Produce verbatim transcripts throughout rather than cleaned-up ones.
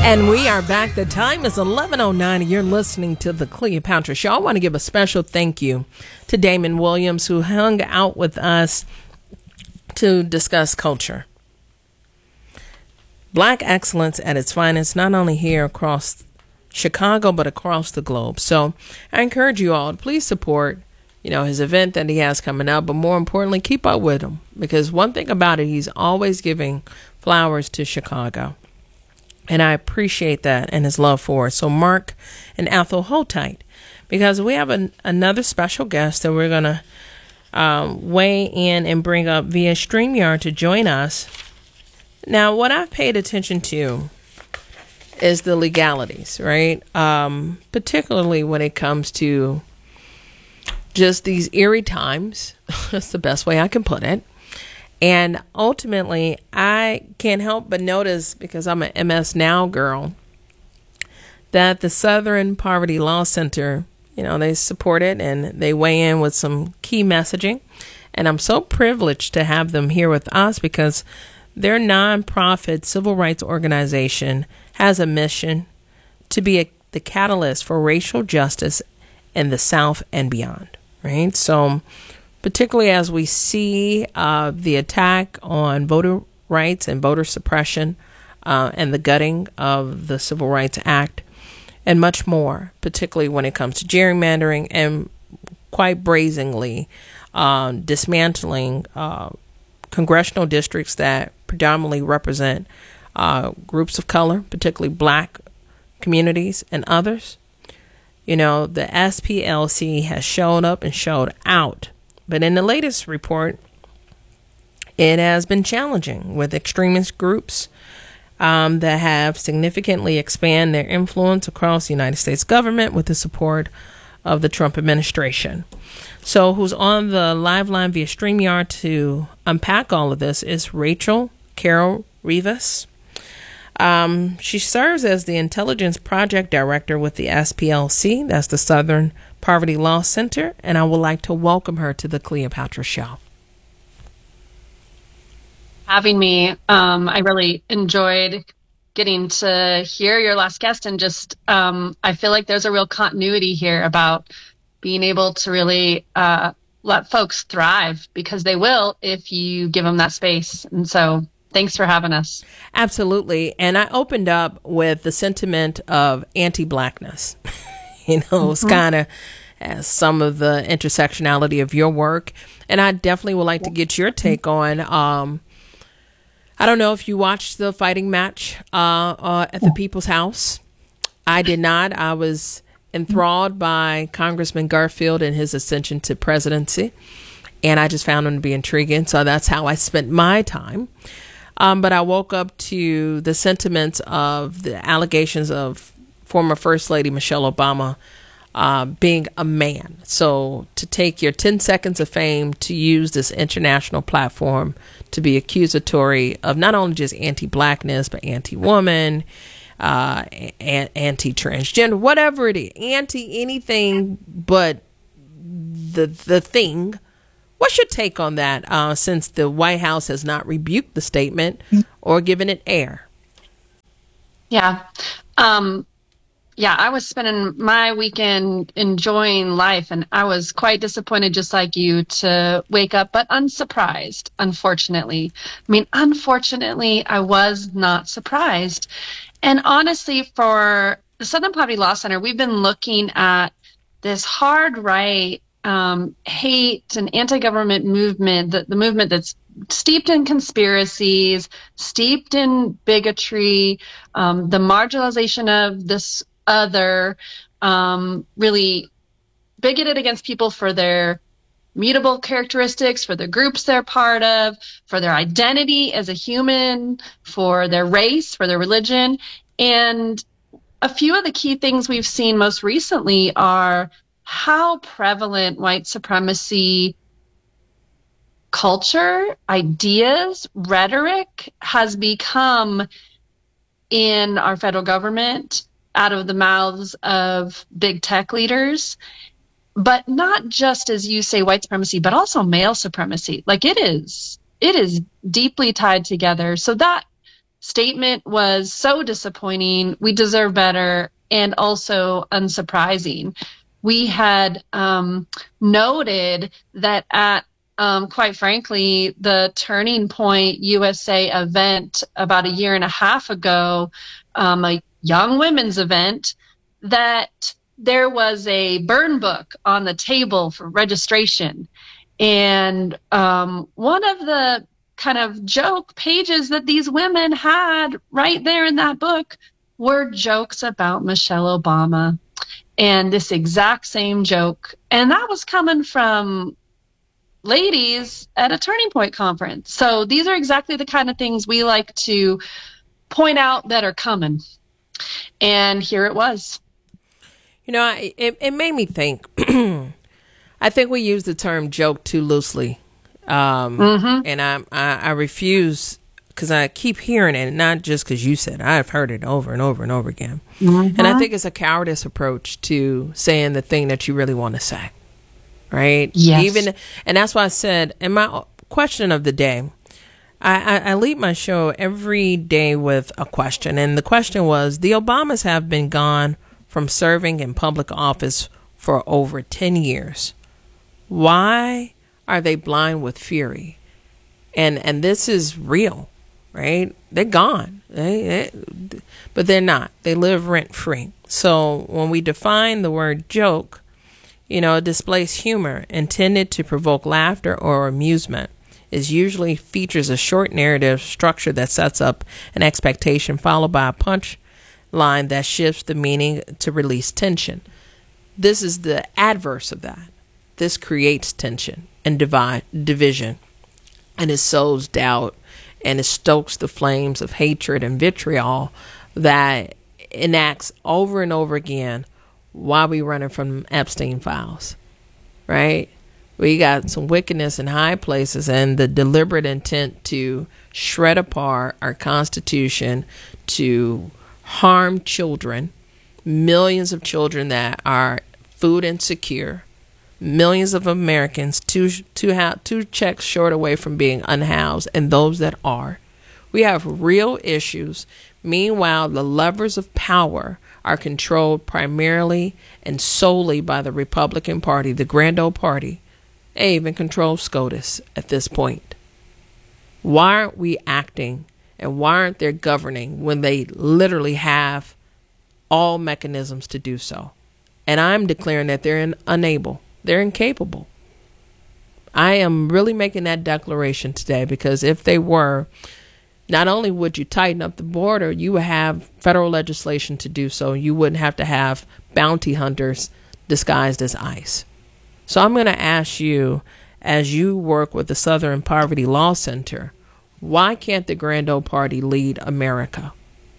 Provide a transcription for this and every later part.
And we are back. The time is eleven oh nine and you're listening to the Cleopatra Show. I want to give a special thank you to Damon Williams, who hung out with us to discuss culture. Black excellence at its finest, not only here across Chicago, but across the globe. So I encourage you all to please support, you know, his event that he has coming up, but more importantly, keep up with him, because one thing about it, he's always giving flowers to Chicago. And I appreciate that and his love for it. So Mark and Ethel, hold tight, because we have an, another special guest that we're going to um, weigh in and bring up via StreamYard to join us. Now, what I've paid attention to is the legalities, right? Um, particularly when it comes to just these eerie times. That's the best way I can put it. And ultimately, I can't help but notice, because I'm an M S Now girl, that the Southern Poverty Law Center, you know, they support it and they weigh in with some key messaging. And I'm so privileged to have them here with us, because their nonprofit civil rights organization has a mission to be a, the catalyst for racial justice in the South and beyond, right? So particularly as we see uh, the attack on voter rights and voter suppression uh, and the gutting of the Civil Rights Act and much more, particularly when it comes to gerrymandering and quite brazenly uh, dismantling uh, congressional districts that predominantly represent uh, groups of color, particularly black communities and others. You know, the S P L C has shown up and showed out. But in the latest report, it has been challenging with extremist groups um, that have significantly expanded their influence across the United States government with the support of the Trump administration. So who's on the live line via StreamYard to unpack all of this is Rachel Carroll Rivas. Um, she serves as the Intelligence Project Director with the S P L C, that's the Southern Poverty Law Center, and I would like to welcome her to the Cleopatra Show. Having me, um, I really enjoyed getting to hear your last guest, and just um, I feel like there's a real continuity here about being able to really uh, let folks thrive, because they will if you give them that space. And so thanks for having us. Absolutely. And I opened up with the sentiment of anti-blackness. You know, it's mm-hmm. kind of as some of the intersectionality of your work. And I definitely would like to get your take on, um, I don't know if you watched the fighting match uh, uh, at the People's House. I did not. I was enthralled by Congressman Garfield and his ascension to presidency. And I just found him to be intriguing. So that's how I spent my time. Um, but I woke up to the sentiments of the allegations of former First Lady Michelle Obama uh, being a man. So to take your ten seconds of fame to use this international platform to be accusatory of not only just anti-blackness, but anti-woman, uh, a- anti-transgender, whatever it is, anti-anything but the the thing. What's your take on that, uh, since the White House has not rebuked the statement or given it air? Yeah. Um, yeah, I was spending my weekend enjoying life, and I was quite disappointed, just like you, to wake up, but unsurprised, unfortunately. I mean, unfortunately, I was not surprised. And honestly, for the Southern Poverty Law Center, we've been looking at this hard right Um, hate and anti-government movement, the, the movement that's steeped in conspiracies, steeped in bigotry, um, the marginalization of this other, um, really bigoted against people for their mutable characteristics, for the groups they're part of, for their identity as a human, for their race, for their religion. And a few of the key things we've seen most recently are how prevalent white supremacy culture, ideas, rhetoric has become in our federal government out of the mouths of big tech leaders. But not just, as you say, white supremacy, but also male supremacy. Like it is, it is deeply tied together. So that statement was so disappointing. We deserve better, and also unsurprising. We had um, noted that at, um, quite frankly, the Turning Point U S A event about a year and a half ago, um, a young women's event, that there was a burn book on the table for registration. And um, one of the kind of joke pages that these women had right there in that book were jokes about Michelle Obama, and this exact same joke. And that was coming from ladies at a Turning Point conference. So these are exactly the kind of things we like to point out that are coming. And here it was. You know, I, it, it made me think. I think we use the term joke too loosely. Um, mm-hmm. And I, I, I refuse, because I keep hearing it, not just because you said it. I've heard it over and over and over again. Mm-hmm. And I think it's a cowardice approach to saying the thing that you really want to say. Right? Yes. Even, and that's why I said, in my question of the day, I, I, I lead my show every day with a question. And the question was, the Obamas have been gone from serving in public office for over ten years. Why are they blind with fury? And and this is real, right? They're gone. They, they, but they're not. They live rent free. So when we define the word joke, you know, it displays humor intended to provoke laughter or amusement. It usually features a short narrative structure that sets up an expectation followed by a punch line that shifts the meaning to release tension. This is the adverse of that. This creates tension and divide, division, and it sows doubt, and it stokes the flames of hatred and vitriol that enacts over and over again while we running from Epstein files, right? We got some wickedness in high places and the deliberate intent to shred apart our Constitution, to harm children, millions of children that are food insecure, millions of Americans two two ha- two checks short away from being unhoused, and those that are. We have real issues. Meanwhile, the levers of power are controlled primarily and solely by the Republican Party, the Grand Old Party. They even control SCOTUS at this point. Why aren't we acting, and why aren't they governing when they literally have all mechanisms to do so? And I'm declaring that they're in, unable. They're incapable. I am really making that declaration today, because if they were, not only would you tighten up the border, you would have federal legislation to do so. You wouldn't have to have bounty hunters disguised as ICE. So I'm going to ask you, as you work with the Southern Poverty Law Center, why can't the Grand Old Party lead America?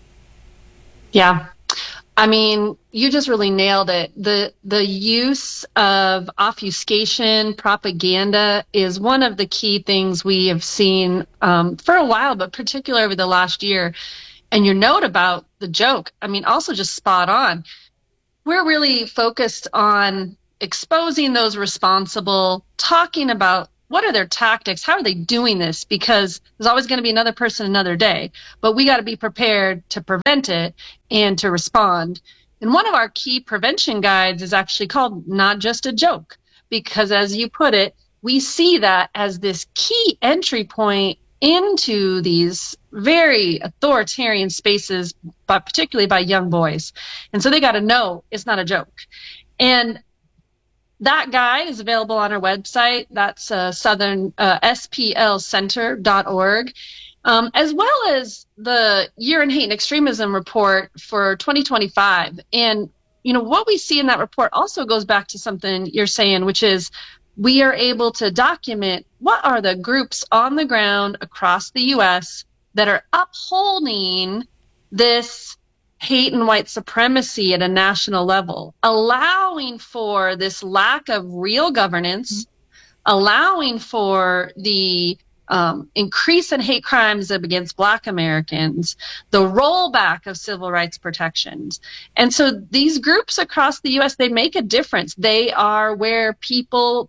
Yeah. I mean, you just really nailed it. The the use of obfuscation, propaganda is one of the key things we have seen um, for a while, but particularly over the last year. And your note about the joke, I mean, also just spot on. We're really focused on exposing those responsible, talking about what are their tactics, how are they doing this, because there's always going to be another person another day, but we got to be prepared to prevent it and to respond. And one of our key prevention guides is actually called Not Just a Joke, because as you put it, we see that as this key entry point into these very authoritarian spaces, but particularly by young boys. And so they got to know it's not a joke. And that guide is available on our website. That's uh, Southern uh, S P L Center dot org, um, as well as the Year in Hate and Extremism report for twenty twenty-five. And, you know, what we see in that report also goes back to something you're saying, which is we are able to document what are the groups on the ground across the U S that are upholding this hate and white supremacy at a national level, allowing for this lack of real governance, allowing for the um, increase in hate crimes against Black Americans, the rollback of civil rights protections. And so these groups across the U S, they make a difference. They are where people put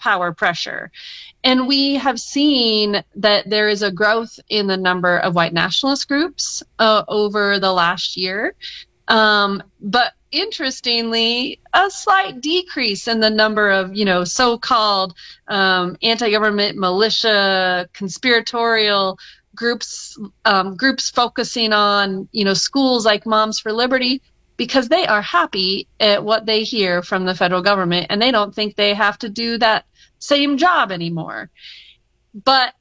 power pressure. And we have seen that there is a growth in the number of white nationalist groups uh, over the last year. Um, but interestingly, a slight decrease in the number of, you know, so-called um, anti-government militia, conspiratorial groups, um, groups focusing on, you know, schools like Moms for Liberty, because they are happy at what they hear from the federal government, and they don't think they have to do that same job anymore. But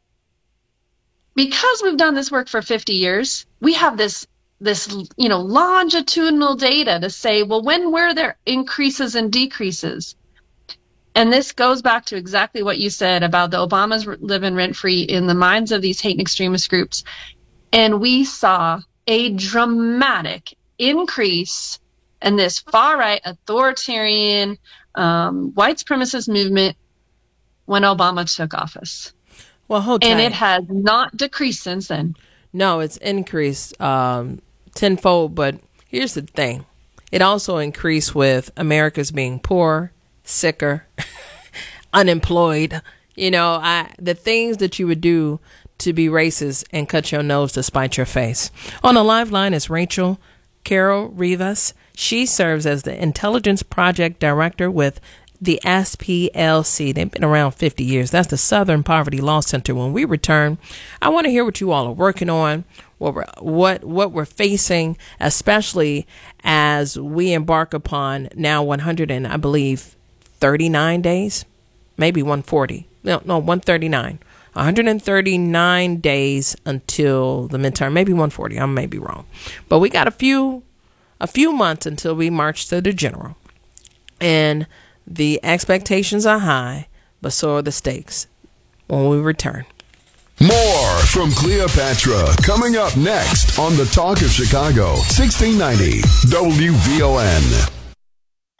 because we've done this work for fifty years, we have this this, you know, longitudinal data to say, well, when were there increases and decreases? And this goes back to exactly what you said about the Obamas living rent-free in the minds of these hate and extremist groups. And we saw a dramatic increase in this far-right authoritarian um, white supremacist movement when Obama took office. Well, hold tight. And it has not decreased since then. No, it's increased um, tenfold. But here's the thing. It also increased with Americans being poor, sicker, unemployed. You know, I the things that you would do to be racist and cut your nose to spite your face. On the live line is Rachel Carol Rivas. She serves as the Intelligence Project Director with the S P L C. They've been around fifty years. That's the Southern Poverty Law Center. When we return, I want to hear what you all are working on, what we're, what what we're facing, especially as we embark upon now one hundred and I believe thirty-nine days, maybe one forty. No, no, one thirty-nine. one hundred thirty-nine days until the midterm, maybe one forty. I may be wrong, but we got a few a few months until we march to the general, and the expectations are high, but so are the stakes. When we return, more from Cleopatra coming up next on the Talk of Chicago, sixteen ninety W V O N.